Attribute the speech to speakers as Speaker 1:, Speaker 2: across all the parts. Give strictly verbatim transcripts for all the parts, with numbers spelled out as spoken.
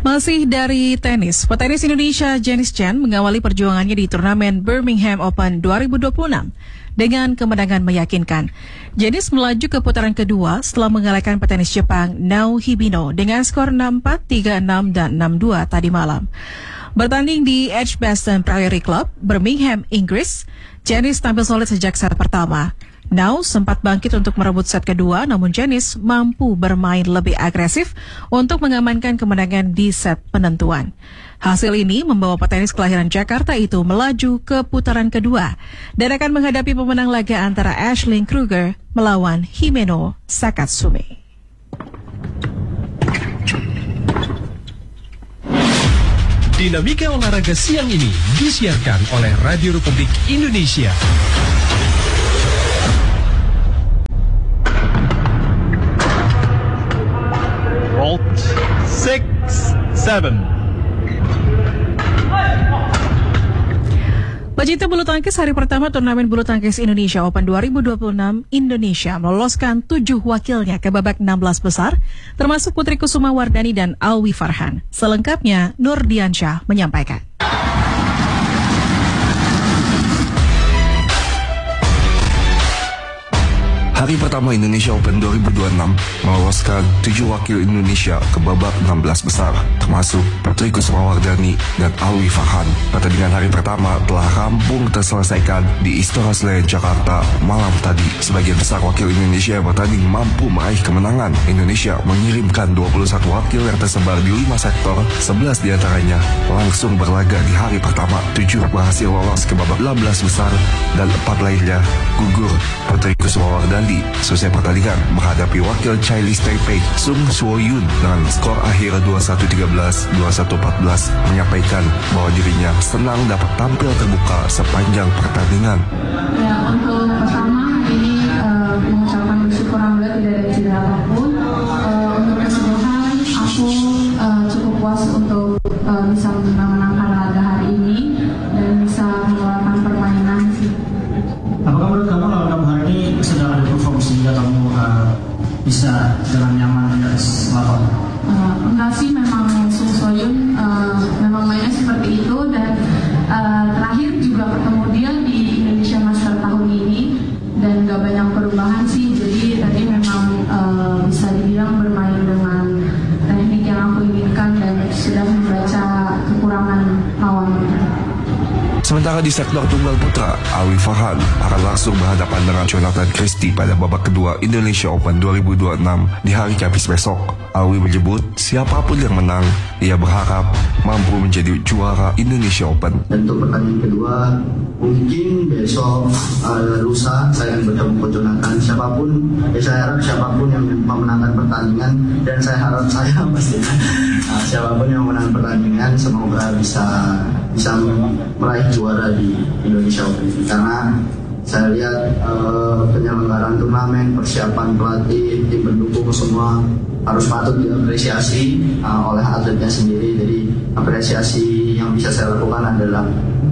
Speaker 1: Masih dari tenis, petenis Indonesia Janice Chen mengawali perjuangannya di turnamen Birmingham Open dua ribu dua puluh enam dengan kemenangan meyakinkan. Janice melaju ke putaran kedua setelah mengalahkan petenis Jepang Nao Hibino dengan skor enam empat, tiga enam, dan enam dua tadi malam. Bertanding di Edgbaston Priory Club, Birmingham, Inggris, Janice tampil solid sejak set pertama. Nao sempat bangkit untuk merebut set kedua, namun Janice mampu bermain lebih agresif untuk mengamankan kemenangan di set penentuan. Hasil ini membawa petenis kelahiran Jakarta itu melaju ke putaran kedua dan akan menghadapi pemenang laga antara Aisling Kruger melawan Himeno Sakatsumi.
Speaker 2: Dinamika olahraga siang ini disiarkan oleh Radio Republik Indonesia.
Speaker 3: Vault six seven.
Speaker 1: Pecinta bulu tangkis, hari pertama turnamen bulu tangkis Indonesia Open dua ribu dua puluh enam, Indonesia meloloskan tujuh wakilnya ke babak enam belas besar, termasuk Putri Kusuma Wardani dan Alwi Farhan. Selengkapnya, Nur Diansyah menyampaikan.
Speaker 4: Hari pertama Indonesia Open dua ribu dua puluh enam meloloskan tujuh wakil Indonesia ke babak enam belas besar, termasuk Putri Kusuma Wardani dan Alwi Farhan. Pertandingan hari pertama telah rampung terselesaikan di Istora Senayan, Jakarta malam tadi. Sebagian besar wakil Indonesia yang bertanding mampu meraih kemenangan. Indonesia mengirimkan dua puluh satu wakil yang tersebar di lima sektor, sebelas diantaranya langsung berlaga di hari pertama. tujuh berhasil lolos ke babak enam belas besar dan empat lainnya gugur. Putri Kusuma Wardani selesai pertandingan menghadapi wakil Chinese Taipei Sung Suo-yun dengan skor akhir dua puluh satu tiga belas, dua puluh satu empat belas, menyampaikan bahwa dirinya senang dapat tampil terbuka sepanjang pertandingan.
Speaker 5: Ya, untuk pertama ini uh, mengucapkan bersyukur alhamdulillah tidak ada cedera apapun. Uh, untuk keseluruhan aku uh, cukup puas untuk uh, bisa memenangkan laga hari ini dan bisa mengeluarkan permainan sih.
Speaker 6: Apakah menurut kamu lawan kamu hari ini sedang ada perform sehingga kamu uh, bisa jalan nyaman di atas lapangan?
Speaker 5: Uh, enggak sih, memang Sung Soyun uh, memang mainnya seperti itu dan uh, terakhir juga ketemu dia di Indonesia Master tahun ini dan gak banyak perubahan sih, jadi tadi memang uh, bisa dibilang bermain dengan teknik yang aku inginkan dan sudah membaca kekurangan lawan.
Speaker 4: Sementara di sektor tunggal putra, Alwi Farhan akan langsung berhadapan dengan Jonathan Christie pada babak kedua Indonesia Open dua ribu dua puluh enam di hari Kamis besok. Alwi menyebut siapapun yang menang, ia berharap mampu menjadi juara Indonesia Open.
Speaker 7: Untuk pertandingan kedua, mungkin besok uh, lusa saya akan bertemu ke Jonathan. Siapapun, ya saya harap siapapun yang memenangkan pertandingan dan saya harap saya pasti uh, siapapun yang memenangkan pertandingan semoga bisa bisa meraih juara di Indonesia Open, karena saya lihat uh, penyelenggaraan turnamen, persiapan pelatih, tim pendukung semua harus patut diapresiasi uh, oleh atletnya sendiri. Jadi apresiasi yang bisa saya lakukan adalah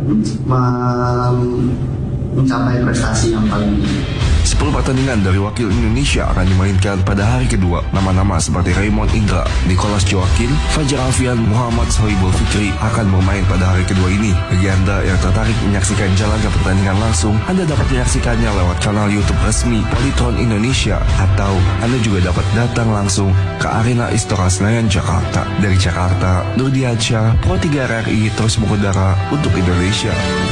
Speaker 7: men- mencapai prestasi yang paling tinggi.
Speaker 4: sepuluh pertandingan dari wakil Indonesia akan dimainkan pada hari kedua. Nama-nama seperti Raymond Indra, Nicholas Joaquin, Fajar Alfian, Muhammad Sohibul Fikri akan bermain pada hari kedua ini. Bagi Anda yang tertarik menyaksikan jalannya pertandingan langsung, Anda dapat menyaksikannya lewat kanal YouTube resmi Polytron Indonesia, atau Anda juga dapat datang langsung ke Arena Istora Senayan, Jakarta. Dari Jakarta, Nur Diansyah, Pro tiga R R I terus mengudara untuk Indonesia.